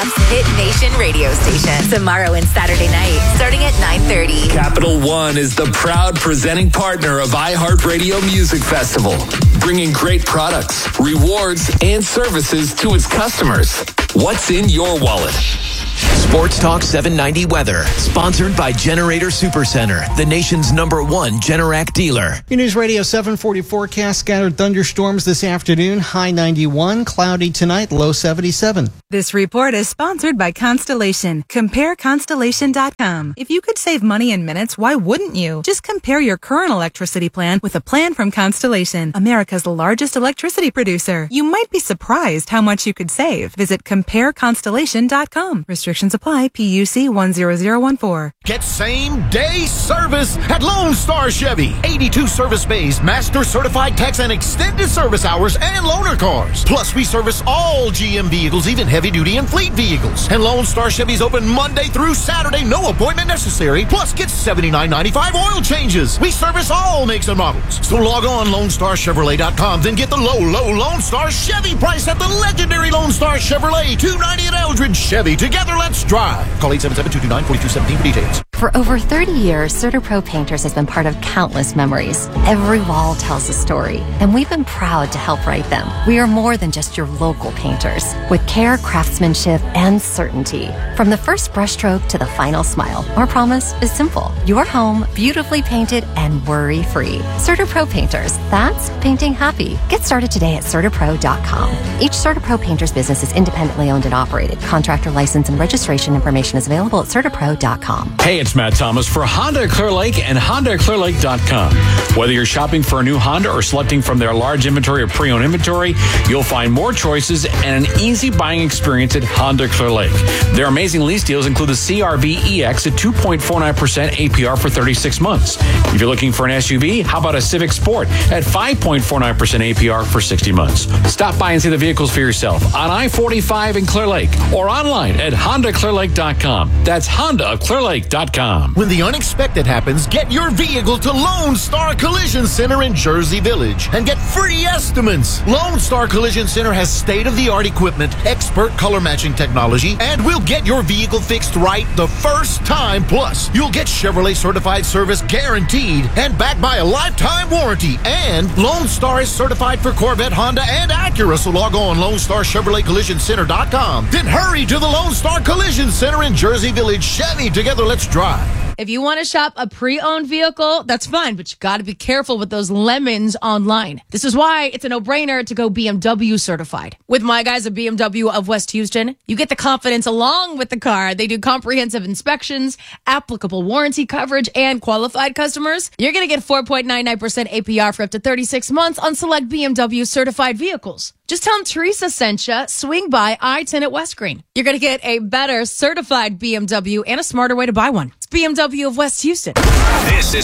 Top's Hit Nation radio station. Tomorrow and Saturday night, starting at 9:30. Capital One is the proud presenting partner of iHeartRadio Music Festival, bringing great products, rewards, and services to its customers. What's in your wallet? Sports Talk 790 weather, sponsored by Generator Supercenter, the nation's #1 Generac dealer. Your News Radio 740 forecast: scattered thunderstorms this afternoon, high 91, cloudy tonight, low 77. This report is sponsored by Constellation. Compare Constellation.com. If you could save money in minutes, why wouldn't you? Just compare your current electricity plan with a plan from Constellation, America's largest electricity producer. You might be surprised how much you could save. Visit CompareConstellation.com. Restrictions apply. PUC 10014. Get same-day service at Lone Star Chevy. 82 service bays, master certified techs, and extended service hours, and loaner cars. Plus, we service all GM vehicles, even heavy-duty and fleet vehicles. And Lone Star Chevy's open Monday through Saturday, no appointment necessary. Plus, get $79.95 oil changes. We service all makes and models. So log on LoneStarChevrolet.com, then get the low Lone Star Chevy price at the legendary Lone Star Chevrolet, 290 at Eldridge Chevy. Together, let's drive. Call 877-229-4217 for details. For over 30 years, CertaPro Painters has been part of countless memories. Every wall tells a story, and we've been proud to help write them. We are more than just your local painters, with care, craftsmanship, and certainty. From the first brushstroke to the final smile, our promise is simple. Your home, beautifully painted and worry-free. CertaPro Painters, that's painting happy. Get started today at CertaPro.com. Each CertaPro Painters business is independently owned and operated. Contractor license and registration information is available at CertaPro.com. Hey, it's Matt Thomas for Honda Clear Lake and HondaClearLake.com. Whether you're shopping for a new Honda or selecting from their large inventory of pre-owned inventory, you'll find more choices and an easy buying experience at Honda Clear Lake. Their amazing lease deals include the CR-V EX at 2.49% APR for 36 months. If you're looking for an SUV, how about a Civic Sport at 5.49% APR for 60 months? Stop by and see the vehicles for yourself on I-45 in Clear Lake or online at HondaClearLake.com. That's HondaClearLake.com. When the unexpected happens, get your vehicle to Lone Star Collision Center in Jersey Village and get free estimates. Lone Star Collision Center has state-of-the-art equipment, expert color matching technology, and we'll get your vehicle fixed right the first time. Plus, you'll get Chevrolet certified service guaranteed and backed by a lifetime warranty. And Lone Star is certified for Corvette, Honda, and Acura. So log on LoneStarChevroletCollisionCenter.com. Then hurry to the Lone Star Collision Center in Jersey Village. Chevy, together, let's drive. If you want to shop a pre-owned vehicle, that's fine, but you got to be careful with those lemons online. This is why it's a no-brainer to go BMW certified. With my guys at BMW of West Houston, you get the confidence along with the car. They do comprehensive inspections, applicable warranty coverage, and qualified customers. You're going to get 4.99% APR for up to 36 months on select BMW certified vehicles. Just tell them Teresa sent you. Swing by I-10 at West Green. You're going to get a better certified BMW and a smarter way to buy one. It's BMW of West Houston. This is